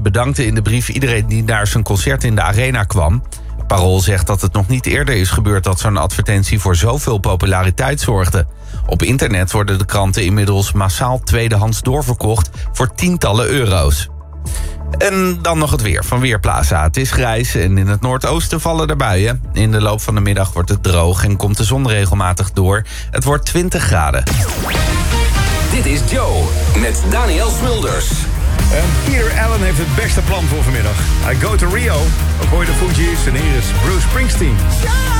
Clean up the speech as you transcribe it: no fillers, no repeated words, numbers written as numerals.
bedankte in de brief iedereen die naar zijn concert in de Arena kwam. Parool zegt dat het nog niet eerder is gebeurd dat zo'n advertentie voor zoveel populariteit zorgde. Op internet worden de kranten inmiddels massaal tweedehands doorverkocht voor tientallen euro's. En dan nog het weer van Weerplaza. Het is grijs en in het noordoosten vallen er buien. In de loop van de middag wordt het droog en komt de zon regelmatig door. Het wordt 20 graden. Dit is Joe met Daniel Smulders. En Peter Allen heeft het beste plan voor vanmiddag. I go to Rio. Ook hoor je de Fugees en hier is Bruce Springsteen.